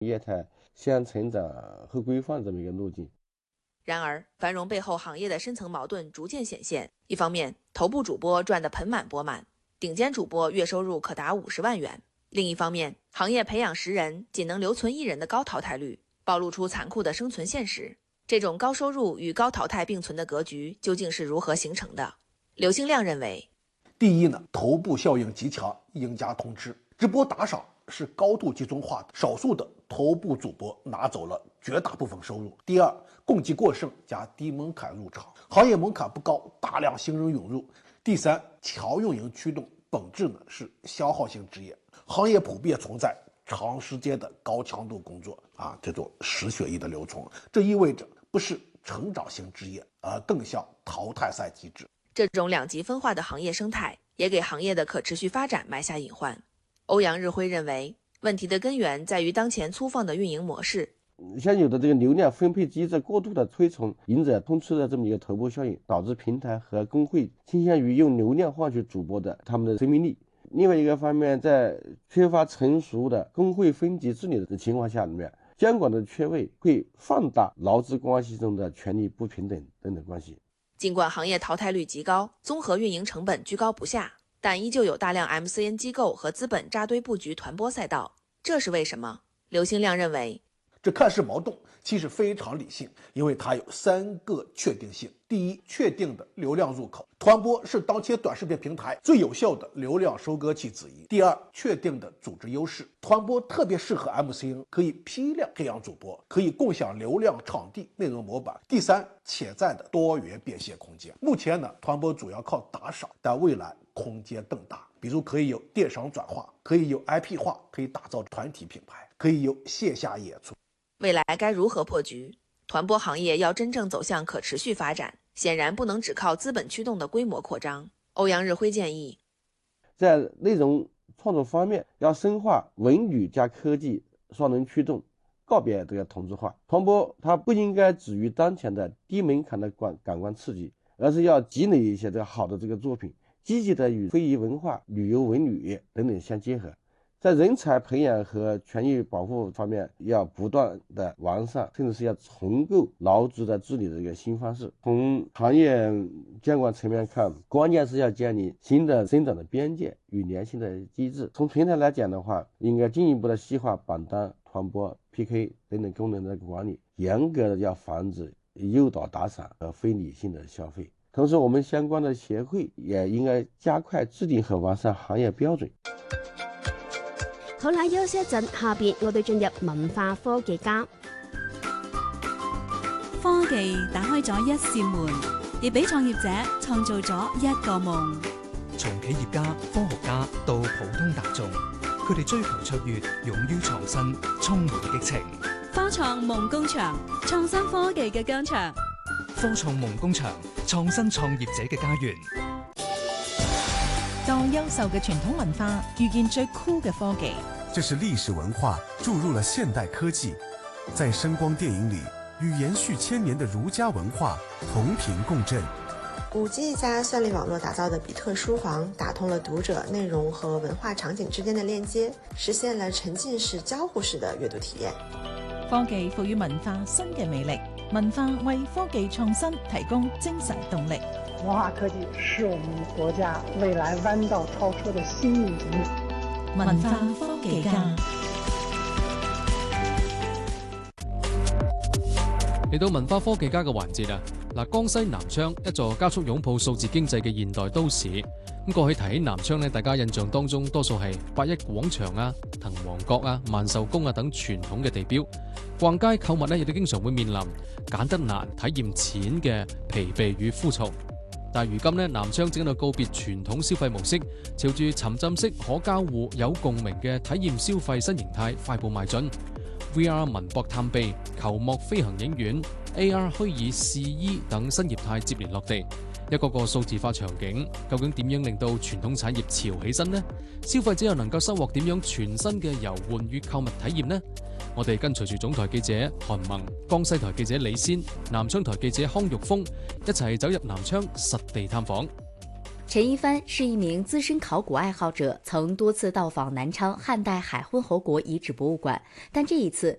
业态先成长后规范这么一个路径。 然而，繁荣背后行业的深层矛盾逐渐显现。一方面，头部主播赚得盆满钵满，顶尖主播月收入可达50万元；另一方面，行业培养10人仅能留存1人的高淘汰率，暴露出残酷的生存现实。这种高收入与高淘汰并存的格局究竟是如何形成的？刘兴亮认为， 第一呢，头部效应极强，赢家通吃，直播打赏是高度集中化的，少数的头部主播拿走了绝大部分收入。第二，供给过剩加低门槛入场，行业门槛不高，大量新人涌入。第三，强运营驱动本质呢是消耗性职业，行业普遍存在长时间的高强度工作这种食血液的流程，这意味着不是成长型职业，而更像淘汰赛机制。 这种两极分化的行业生态也给行业的可持续发展埋下隐患。欧阳日辉认为，问题的根源在于当前粗放的运营模式。 现有的这个流量分配机制过度的推崇赢者通吃的这么一个头部效应，导致平台和工会倾向于用流量换取主播的他们的生命力。另外一个方面，在缺乏成熟的工会分级治理的情况下监管的缺位会放大劳资关系中的权利不平等等等关系。 尽管行业淘汰率极高，综合运营成本居高不下，但依旧有大量 MCN 机构和资本扎堆布局团播赛道，这是为什么？刘兴亮认为， 这看似矛盾，其实非常理性，因为它有3个确定性。第一，确定的流量入口，团播是当前短视频平台最有效的流量收割器之一。第二，确定的组织优势，团播特别适合 MCN， 可以批量培养主播，可以共享流量场地内容模板。第三，潜在的多元变现空间。目前呢，团播主要靠打赏，但未来空间更大，比如可以有电商转化，可以有 IP 化，可以打造团体品牌，可以有线下演出。 未来该如何破局？团播行业要真正走向可持续发展，显然不能只靠资本驱动的规模扩张。欧阳日辉建议， 在内容创作方面，要深化文旅加科技双能驱动，告别这个同质化。团播它不应该止于当前的低门槛的感官刺激，而是要积累一些这个好的这个作品，积极的与非遗文化、旅游文旅等等相结合。在人才培养和权益保护方面，要不断的完善，甚至是要重构劳资的治理的一个新方式。从行业监管层面看，关键是要建立新的生长的边界与粘性的机制。从平台来讲的话，应该进一步的细化榜单、团播、PK 等等功能的管理，严格的要防止诱导打赏和非理性的消费。同时，我们相关的协会也应该加快制定和完善行业標準。 好啦，休息一陣，下邊我哋進入文化科技家。 科技打開咗一扇門，亦俾創業者創造咗一個夢。 從企業家、科學家到普通大眾，佢哋追求卓越，勇於創新，充滿激情。 科創夢工場，創新科技嘅疆場。 科創夢工場，創新創業者嘅家園。 當優秀嘅傳統文化遇見最酷嘅科技， 這是歷史文化注入了現代科技，在聲光電影裡與延續千年的儒家文化同頻共振。 5G 加算力網絡打造的比特書房，打通了讀者內容和文化場景之間的鏈接，實現了沉浸式交互式的閱讀體驗。 科技賦予文化新嘅魅力，文化為科技創新提供精神動力。 文化科技是我們國家未來彎道超車的新引擎。 文化科技家。 嚟到文化科技家嘅環節啊！嗱，江西南昌一座加速擁抱數字經濟嘅現代都市。咁過去提起南昌呢，大家印象當中多數係八一廣場啊、滕王閣啊、萬壽宮啊等傳統嘅地標。逛街購物呢，亦都經常會面臨揀得難、體驗淺嘅疲憊與枯燥。但係如今呢，南昌正喺度告別傳統消費模式，朝住沉浸式、可交互、有共鳴嘅體驗消費新形態快步邁進。VR 文博探秘、球幕飛行影院、AR 虛擬試衣等新業態接連落地，一個個數字化場景，究竟點樣令到傳統產業潮起身呢？消費者又能夠收穫點樣全新嘅遊玩與購物體驗呢？我哋跟隨住總台記者韓萌、江西台記者李仙、南昌台記者康玉峰一齊走入南昌實地探訪。 陈一帆是一名资深考古爱好者，曾多次到访南昌汉代海昏侯国遗址博物馆，但这一次